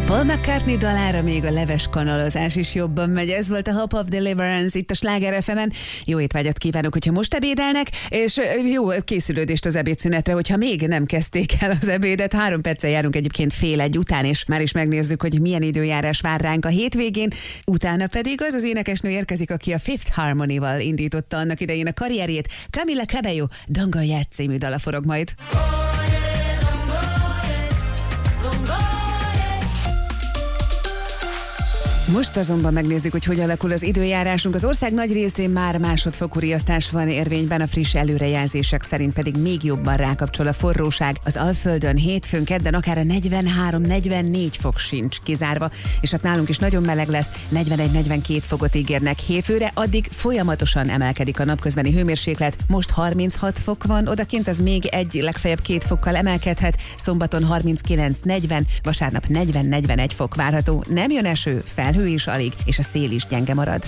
Paul McCartney dalára még a leves kanalozás is jobban megy. Ez volt a Hope of Deliverance itt a Sláger FM-en. Jó étvágyat kívánok, hogyha most ebédelnek, és jó készülődést az ebédszünetre, hogyha még nem kezdték el az ebédet. 3 perccel járunk egyébként 12:30 után, és már is megnézzük, hogy milyen időjárás vár ránk a hétvégén. Utána pedig az énekesnő érkezik, aki a Fifth Harmony-val indította annak idején a karrierjét. Camila Cabello Don't Go Yet című dala forog majd. Most azonban megnézzük, hogy hogy alakul az időjárásunk. Az ország nagy részén már másodfokú riasztás van érvényben, a friss előrejelzések szerint pedig még jobban rákapcsol a forróság. Az Alföldön hétfőn, kedden akár a 43-44 fok sincs kizárva, és hát nálunk is nagyon meleg lesz, 41-42 fokot ígérnek hétfőre, addig folyamatosan emelkedik a napközbeni hőmérséklet. Most 36 fok van odakint, az még legfeljebb 2 fokkal emelkedhet, szombaton 39-40, vasárnap 40-41 fok várható. Nem jön eső, felhő is alig, és a szél is gyenge marad.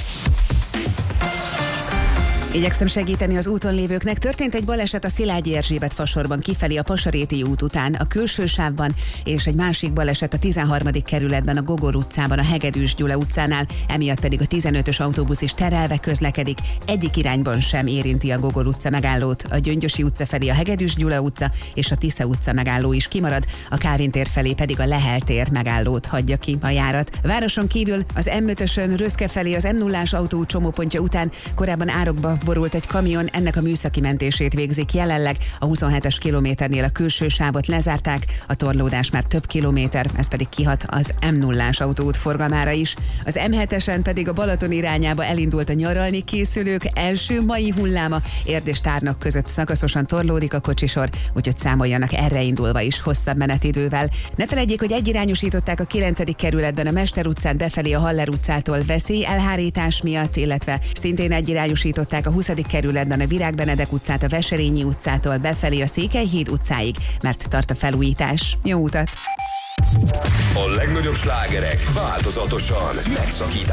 Igyekszem segíteni az úton lévőknek. Történt egy baleset a Szilágyi Erzsébet fasorban kifelé a Pasaréti út után, a külső sávban, és egy másik baleset a 13. kerületben, a Gogor utcában, a Hegedűs Gyula utcánál, emiatt pedig a 15-ös autóbusz is terelve közlekedik. Egyik irányban sem érinti a Gogor utca megállót, a Gyöngyösi utca felé a Hegedűs Gyula utca és a Tisza utca megálló is kimarad, a Kálvin tér felé pedig a Lehel tér megállót hagyja ki a járat. Városon kívül az M5-ösön Röszke felé az M0-ás autó csomópontja után korábban árokba borult egy kamion, ennek a műszaki mentését végzik jelenleg. A 27-es kilométernél a külső sávot lezárták, a torlódás már több kilométer, ez pedig kihat az M0-ás autóút forgalmára is. Az M7-esen pedig a Balaton irányába elindult a nyaralni készülők első mai hulláma. Érd és Tárnok között szakaszosan torlódik a kocsisor, úgyhogy számoljanak erre indulva is hosszabb menetidővel. Ne felejtjék, hogy egyirányosították a 9. kerületben a Mester utcán befelé a Haller utcától veszélyelhárítás miatt, illetve szintén egyirányosították a 20. kerületben a Virág Benedek utcát a Veserényi utcától befelé a Székelyhíd utcáig, mert tart a felújítás. Jó utat! A legnagyobb slágerek változatosan megszakításban.